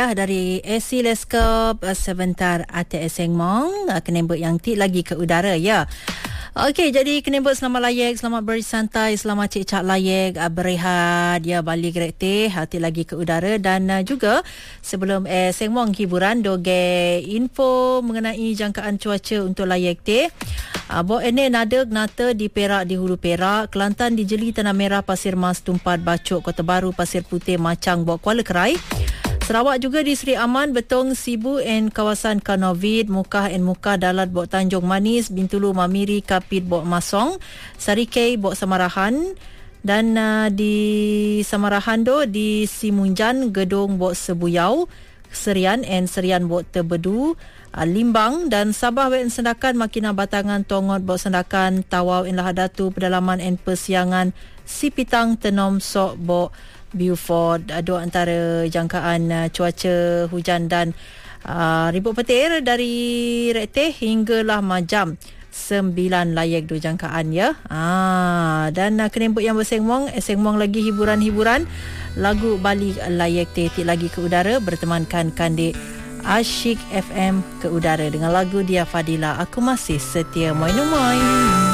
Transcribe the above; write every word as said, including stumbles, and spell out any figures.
Dari Esi Leskop sebentar ate eseng mong kenembut yang ti lagi ke udara ya. Okey, jadi kenembut selamat layak, selamat bersantai, selamat cik-cak layak, berehat ya, balik rekte hati lagi ke udara. Dan uh, juga sebelum eh sengmong hiburan doge info mengenai jangkaan cuaca untuk layak te. Uh, Bo ene nada nata di Perak, di Hulu Perak, Kelantan di Jeli, Tanah Merah, Pasir Mas, Tumpat, Bacok, Kota Baru, Pasir Putih, Macang, Bo Kuala Kerai. Sarawak juga di Seri Aman, Betong, Sibu and kawasan Kanovid, Mukah and Mukah, Dalat, Bok Tanjung Manis, Bintulu, Mamiri, Kapit, Bok Masong, Sarikei, Bok Samarahan, dan uh, di Samarahan do di Simunjan, Gedong, Bok Sebuyau, Serian and Serian, Bok Tebedu, uh, Limbang dan Sabah and Sendakan, Makinah Batangan, Tongot, Bok Sendakan, Tawau and Lahadatu, Pedalaman and Persiangan, Sipitang, Tenom, Sok, Bok Beaufort. Dua antara jangkaan uh, cuaca hujan dan uh, ribut petir dari Rekte hinggalah majam sembilan layak dua jangkaan ya. Ah, dan uh, kenembut yang bersengmong, sengmong lagi hiburan-hiburan lagu Bali layak te ti lagi ke udara bertemankan kandik Asyik F M ke udara dengan lagu Dia Fadila. Aku masih setia moin moin.